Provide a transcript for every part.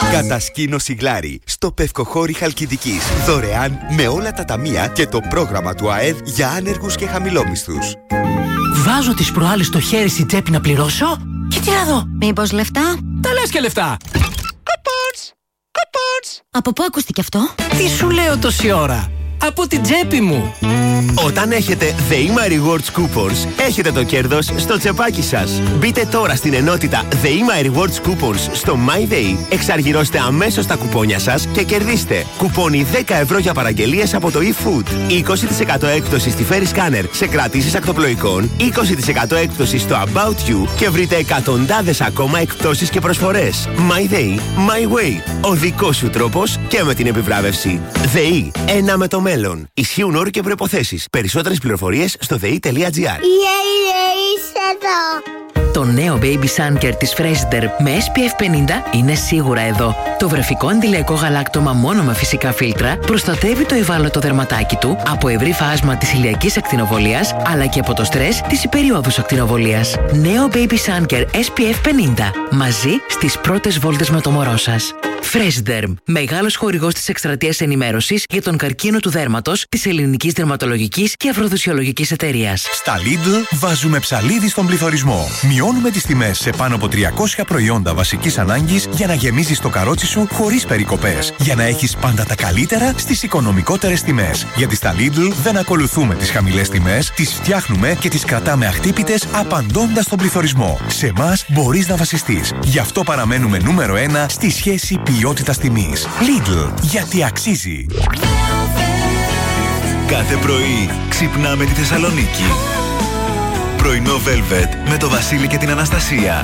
Κατασκήνωση Γλάρι στο Πευκοχώρι Χαλκιδικής. Δωρεάν με όλα τα ταμεία και το πρόγραμμα του ΑΕΔ για άνεργους και χαμηλόμισθους. Βάζω τις προάλλες το χέρι στην τσέπη να πληρώσω και τι να δω. Μήπως λεφτά? Τα λες και λεφτά. Κοπons. Από πού ακούστηκε αυτό? Τι σου λέω τόση ώρα? Από την τσέπη μου. Όταν έχετε ΔΕΗΜΑ Rewards Coupons, έχετε το κέρδος στο τσεπάκι σας. Μπείτε τώρα στην ενότητα ΔΕΗΜΑ Rewards Coupons στο MyDay, εξαργυρώστε αμέσως τα κουπόνια σας και κερδίστε κουπόνι 10€ για παραγγελίες από το eFood, 20% έκπτωση στη Ferry Scanner σε κρατήσεις ακτοπλοϊκών, 20% έκπτωση στο About You και βρείτε εκατοντάδες ακόμα εκπτώσεις και προσφορές. MyDay, My Way. Ο δικός σου τρόπος και με την επιβράβευση. ΔΕΗ, ένα με το μέλλον. Ισχύουν όροι και προϋποθέσεις. Περισσότερες πληροφορίες στο dei.gr. Είσαι εδώ. Το νέο Baby Sunker της Freshder με SPF 50 είναι σίγουρα εδώ. Το βρεφικό αντιλιακό γαλάκτωμα μόνο με φυσικά φίλτρα προστατεύει το ευάλωτο δερματάκι του από ευρύ φάσμα της ηλιακής ακτινοβολίας αλλά και από το στρες της υπεριόδους ακτινοβολίας. Νέο Baby Sunker SPF 50. Μαζί στις πρώτες βόλτες με το μωρό σας. Freshderm, μεγάλος χορηγός της εκστρατείας ενημέρωσης για τον καρκίνο του δέρματος της Ελληνικής Δερματολογικής και Αφροδισιολογικής Εταιρείας. Στα Lidl βάζουμε ψαλίδι στον πληθωρισμό. Μειώνουμε τις τιμές σε πάνω από 300 προϊόντα βασικής ανάγκης για να γεμίζεις το καρότσι σου χωρίς περικοπές. Για να έχεις πάντα τα καλύτερα στις οικονομικότερες τιμές. Γιατί στα Lidl δεν ακολουθούμε τις χαμηλές τιμές, τις φτιάχνουμε και τις κρατάμε αχτύπητες απαντώντας στον πληθωρισμό. Σε εμάς μπορείς να βασιστείς. Γι' αυτό παραμένουμε νούμερο 1 στη σχέση ποιότητας τιμής. Lidl, γιατί αξίζει. Κάθε πρωί ξυπνάμε τη Θεσσαλονίκη. Πρωινό Velvet με το Βασίλη και την Αναστασία.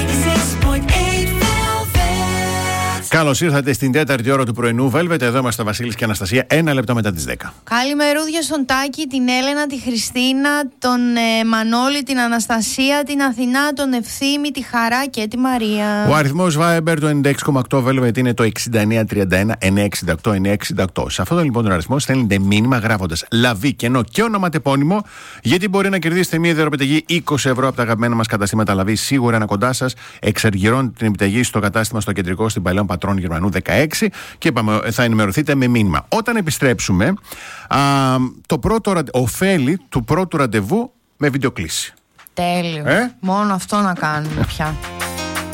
Καλώς ήρθατε στην τέταρτη ώρα του πρωινού Velvet. Εδώ είμαστε Βασίλης και Αναστασία, 1 λεπτό μετά τις 10. Καλημερούδια στον Τάκη, την Έλενα, τη Χριστίνα, τον Μανώλη, την Αναστασία, την Αθηνά, τον Ευθύμη, τη Χαρά και τη Μαρία. Ο αριθμός Viber του 96,8 Velvet είναι το 6931 968 968. Σε αυτόν λοιπόν τον αριθμό στέλνετε μήνυμα γράφοντας λαβή, κενό και ονοματεπώνυμο, γιατί μπορεί να κερδίσετε μια δωροπιταγή 20€ από τα αγαπημένα μας καταστήματα λαβή. Σίγουρα είναι κοντά σας. Εξαργυρώνετε την επιταγή στο κατάστημα στο κεντρικό στην Παλαιών Πατρών Γερμανού 16 και είπαμε, θα ενημερωθείτε με μήνυμα. Όταν επιστρέψουμε, ωφέλη του πρώτου ραντεβού με βιντεοκλήση. Τέλειο. Μόνο αυτό να κάνουμε πια.